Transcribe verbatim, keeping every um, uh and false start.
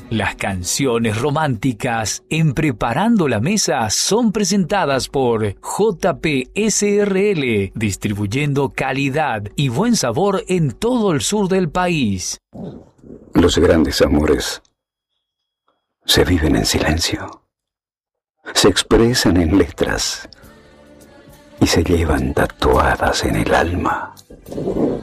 Las canciones románticas en Preparando la Mesa son presentadas por J P S R L, distribuyendo calidad y buen sabor en todo el sur del país. Los grandes amores se viven en silencio, se expresan en letras y se llevan tatuadas en el alma.